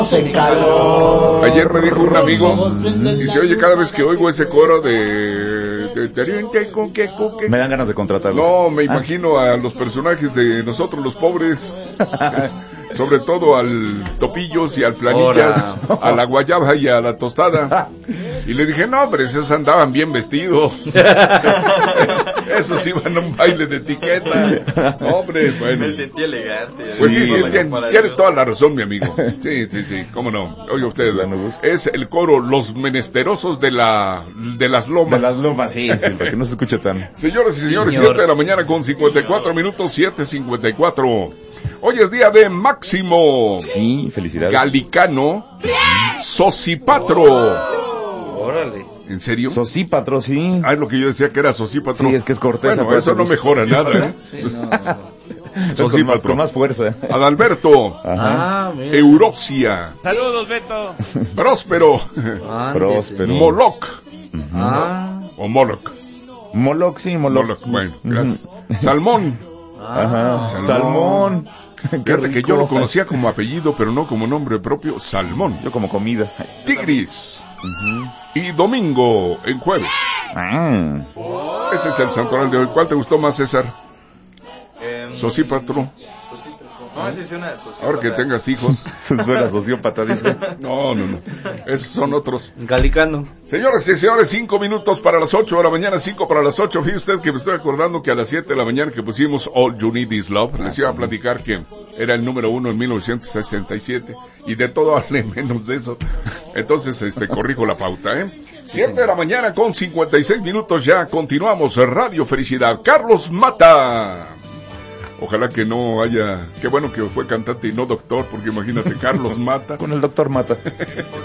en calor. Ayer me dijo un amigo, dice, oye, cada vez que oigo ese coro de me dan ganas de contratarlos. No, me imagino a los personajes de nosotros los pobres, sobre todo al Topillos y al Planillas, a la Guayaba y a la Tostada. Y le dije, no, hombre, esos andaban bien vestidos. Esos iban a un baile de etiqueta. Hombre, bueno. Me sentí elegante. Pues sí, tiene toda la razón, mi amigo. Sí, cómo no. Oye, usted, es el coro Los Menesterosos de las Lomas. De las Lomas, sí, para que no se escuche tan. Señoras y señores, 7 de la mañana con 54 minutos, 7:54. Hoy es día de Máximo. Sí, felicidades. Galicano Sosipatro. Órale. ¿En serio? Sosípatro, sí. Ah, es lo que yo decía que era Sosípatro. Sí, es que es corteza. Bueno, eso no mejora nada, ¿eh? Sí, no. Sosípatro. Con más fuerza. Adalberto. Ajá. Mira. Europsia. Saludos, Beto. Próspero. Próspero. Moloch. O Moloch. Moloch, sí, Moloch. Bueno, gracias. Salmón. Ajá. Salmón. Fíjate que yo lo conocía como apellido, pero no como nombre propio. Salmón. Yo como comida. Tigris. Y domingo en jueves. Ese es el santoral de hoy. ¿Cuál te gustó más, César? Sosípatro. No, ese es una sociópata. Ahora que tengas hijos. Suena sociópata, dice. No. Esos son otros. Galicano. Señores y señores, 5 minutos para las 8 de la mañana, 5 para las 8. Fíjese usted que me estoy acordando que a las 7 de la mañana que pusimos All You Need Is Love, les iba a platicar que era el número 1 en 1967 y de todo hablé menos de eso. Entonces, corrijo la pauta, 7 de la mañana con 56 minutos ya. Continuamos. Radio Felicidad. Carlos Mata. Ojalá que no haya... Qué bueno que fue cantante y no doctor, porque imagínate, Carlos Mata. Con el doctor Mata.